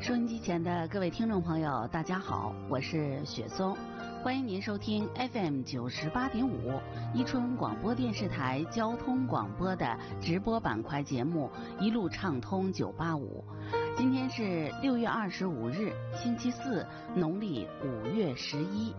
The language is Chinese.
收音机前的各位听众朋友，大家好，我是雪松，欢迎您收听 FM 98.5伊春广播电视台交通广播的直播板块节目《一路畅通985》。今天是6月25日，星期四，农历5月11。